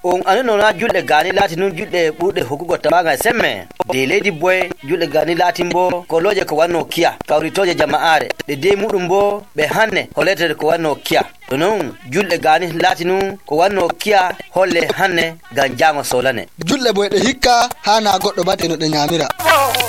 on anano na julde gani lati nun julde bude hukugo tabaga semme de lady boy julde gani lati mbo ko loje ko wanno kiya kawritoje jama'are de mudum bo be hanne holetere ko wanno kiya non julde gani lati nun ko wanno kiya holle hanne gan jama solane julde boy de hikka hana goddo bate no de nyamira